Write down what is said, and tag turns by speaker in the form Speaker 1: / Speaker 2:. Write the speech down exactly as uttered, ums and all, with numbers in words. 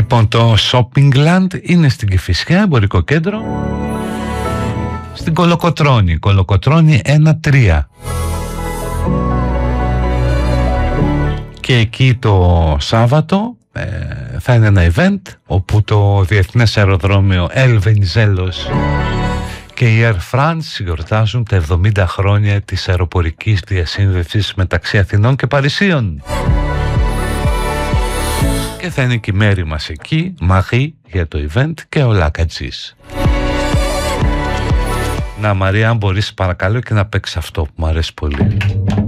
Speaker 1: Λοιπόν, το Shoppingland είναι στην Κηφισιά, εμπορικό κέντρο, στην Κολοκοτρώνη, Κολοκοτρώνη ένα τρία. Και εκεί το Σάββατο ε, θα είναι ένα event όπου το Διεθνές Αεροδρόμιο Ελβενιζέλος και η Air France γιορτάζουν τα εβδομήντα χρόνια της αεροπορικής διασύνδεσης μεταξύ Αθηνών και Παρισίων. Και θα είναι και η μέρη μας εκεί, μαχή για το event και ο Λάκατζής. Να, Μαρία, αν μπορείς παρακαλώ και να παίξεις αυτό που μου αρέσει πολύ.